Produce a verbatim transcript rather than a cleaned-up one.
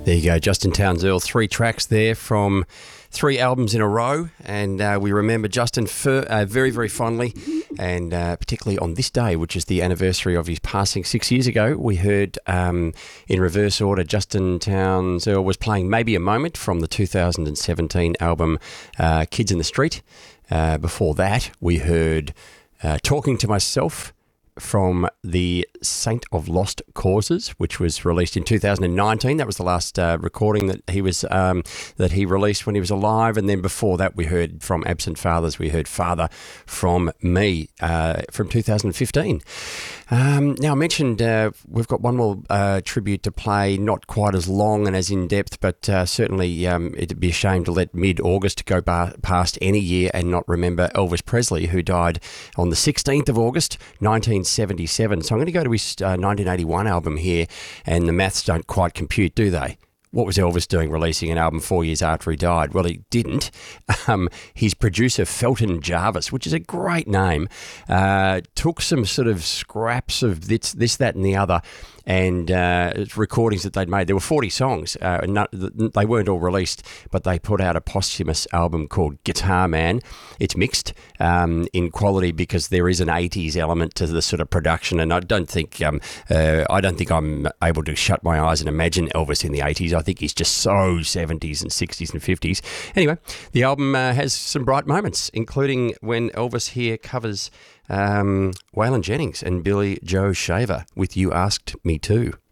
There you go, Justin Townes-Earle, three tracks there from three albums in a row, and uh, we remember Justin for, uh, very, very fondly, and uh, particularly on this day, which is the anniversary of his passing six years ago. We heard, um, in reverse order, Justin Townes-Earle was playing Maybe a Moment from the two thousand seventeen album uh, Kids in the Street. Uh, before that, we heard uh, Talking to Myself from the Saint of Lost Causes, which was released in two thousand nineteen. That was the last uh, recording that he was um, that he released when he was alive. And then before that, we heard from Absent Fathers. We heard Father from Me uh, from two thousand fifteen. Um, now, I mentioned uh, we've got one more uh, tribute to play, not quite as long and as in-depth, but uh, certainly um, it'd be a shame to let mid-August go bar- past any year and not remember Elvis Presley, who died on the sixteenth of August, nineteen seventy-seven. So I'm going to go to his uh, nineteen eighty-one album here, and the maths don't quite compute, do they? What was Elvis doing releasing an album four years after he died? Well, he didn't. Um, his producer, Felton Jarvis, which is a great name, uh, took some sort of scraps of this, this that and the other, and uh, recordings that they'd made. There were forty songs. Uh, and not, they weren't all released, but they put out a posthumous album called Guitar Man. It's mixed um, in quality because there is an eighties element to the sort of production, and I don't think um, uh, I don't think I'm able to shut my eyes and imagine Elvis in the eighties. I think he's just so seventies and sixties and fifties. Anyway, the album uh, has some bright moments, including when Elvis here covers um, Waylon Jennings and Billy Joe Shaver with You Asked Me To.